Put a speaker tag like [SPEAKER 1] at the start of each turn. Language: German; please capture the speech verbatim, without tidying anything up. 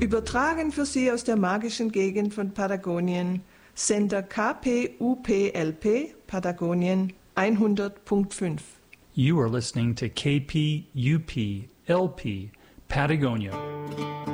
[SPEAKER 1] Übertragen für Sie aus der magischen Gegend von Patagonien, Sender K P U P L P, Patagonien hundert Komma fünf.
[SPEAKER 2] You are listening to K P U P L P, Patagonia.